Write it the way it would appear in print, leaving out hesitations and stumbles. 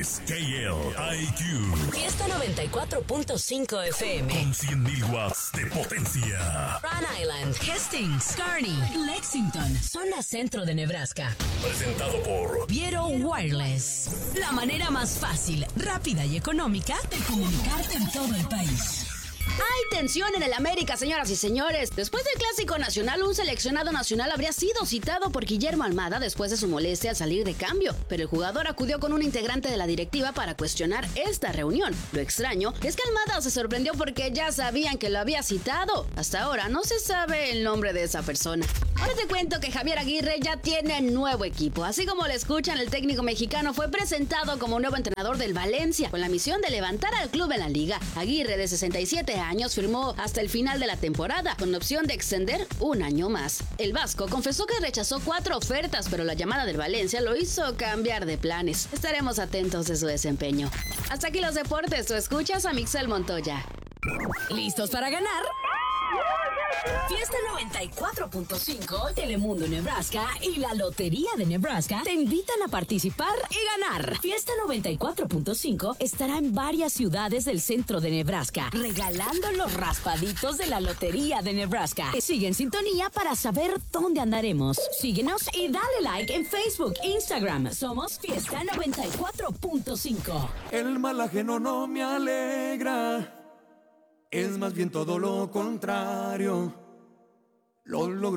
es KLIQ. Fiesta 94.5 FM. Con 100.000 watts de potencia. Rhode Island, Hastings, Kearney, Lexington, zona centro de Nebraska. Presentado por Viero Wireless. La manera más fácil, rápida y económica de comunicarte en todo el país. Hay tensión en el América, señoras y señores. Después del Clásico Nacional, un seleccionado nacional habría sido citado por Guillermo Almada después de su molestia al salir de cambio, pero el jugador acudió con un integrante de la directiva para cuestionar esta reunión. Lo extraño es que Almada se sorprendió porque ya sabían que lo había citado. Hasta ahora no se sabe el nombre de esa persona. Ahora te cuento que Javier Aguirre ya tiene nuevo equipo. Así como lo escuchan, el técnico mexicano fue presentado como nuevo entrenador del Valencia, con la misión de levantar al club en la liga. Aguirre, de 67 años, firmó hasta el final de la temporada, con opción de extender un año más. El vasco confesó que rechazó 4 ofertas, pero la llamada del Valencia lo hizo cambiar de planes. Estaremos atentos de su desempeño. Hasta aquí los deportes. Tú escuchas a Mixel Montoya. ¿Listos para ganar? Fiesta 94.5, Telemundo Nebraska y la Lotería de Nebraska te invitan a participar y ganar. Fiesta 94.5 estará en varias ciudades del centro de Nebraska, regalando los raspaditos de la Lotería de Nebraska. Sigue en sintonía para saber dónde andaremos. Síguenos y dale like en Facebook e Instagram. Somos Fiesta 94.5. El mal ajeno no me alegra. Es más bien todo lo contrario. Lo logro